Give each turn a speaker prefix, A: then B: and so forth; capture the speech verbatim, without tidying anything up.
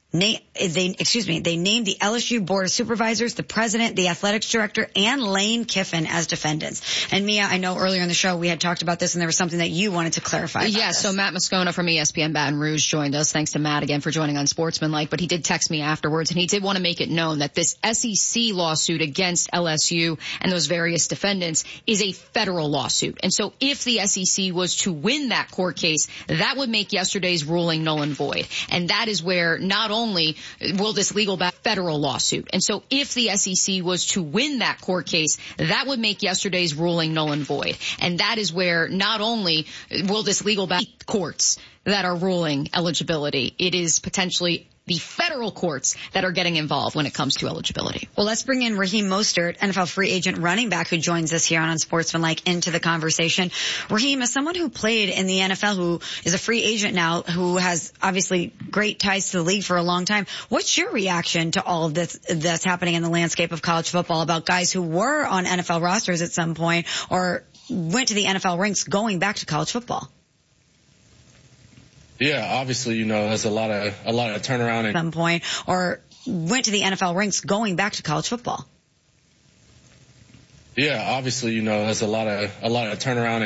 A: Na- they, excuse me, they named the L S U Board of Supervisors, the president, the athletics director, and Lane Kiffin as defendants. And Mia, I know earlier in the show we had talked about this, and there was something that you wanted to clarify about
B: Yeah,
A: this.
B: so Matt Moscona from E S P N Baton Rouge joined us. Thanks to Matt again for joining on Sportsmanlike. But he did text me afterwards, and he did want to make it known that this S E C lawsuit against L S U and those various defendants is a federal lawsuit. And so if the S E C was to win that court case, that would make yesterday's ruling null and void. And that is where not only will this legal back federal lawsuit. And so if the S E C was to win that court case, that would make yesterday's ruling null and void. And that is where not only will this legal back courts that are ruling eligibility, it is potentially the federal courts that are getting involved when it comes to eligibility.
A: Well, let's bring in Raheem Mostert, N F L free agent running back, who joins us here on Unsportsmanlike, into the conversation. Raheem, as someone who played in the N F L, who is a free agent now, who has obviously great ties to the league for a long time, what's your reaction to all of this that's happening in the landscape of college football about guys who were on N F L rosters at some point or went to the N F L ranks going back to college football?
C: Yeah, obviously, you know, there's a lot of a lot of turnaround
A: at some point, or went to the N F L ranks going back to college football.
C: Yeah, obviously, you know, there's a lot of a lot of turnaround